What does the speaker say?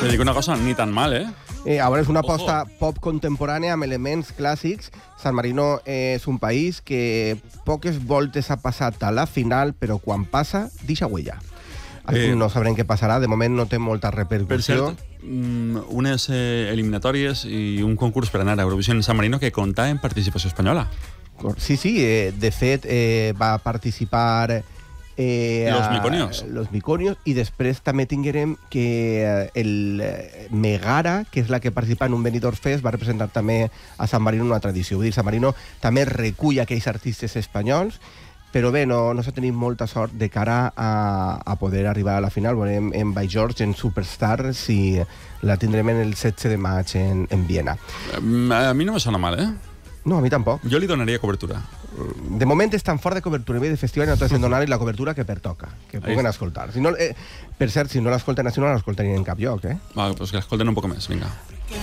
Te dic una cosa, ni tan mal, eh? A veure, és una aposta pop contemporània amb elements clàssics. San Marino és un país que poques voltes ha passat a la final, però quan passa, deixa huella. No sabrem què passarà, de moment no té molta repercussió. Per cert, unes eliminatòries i un concurs per anar a Eurovisió en San Marino que compta en participació espanyola. Sí, de fet, va participar... Los Miconios, i després també tinguérem que el Megara, que és la que participa en un Benidorm Fest, va representar també a San Marino una tradició. Vull dir, San Marino també recull aquells artistes espanyols, però bé, no s'ha tingut molta sort de cara a poder arribar a la final. Veurem en By George, en Superstar, si la tindrem el 16 de maig en Viena. A mi no me sona mal, eh? No, a mi tampoc. Jo li donaria cobertura. De moment és tan fort de cobertura, ve de festival i no t'has de donar la cobertura que pertoca, que puguen escoltar. Si no, per cert, si no l'escolten així, no l'escoltarien en cap lloc, eh? Va, pues que l'escolten un poc més, vinga.